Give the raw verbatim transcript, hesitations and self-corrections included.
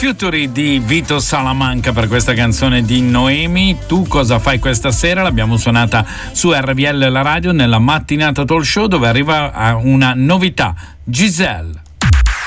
Futuri di Vito Salamanca per questa canzone di Noemi. Tu cosa fai questa sera? L'abbiamo suonata su R V L La Radio nella mattinata talk show, dove arriva una novità. Giselle.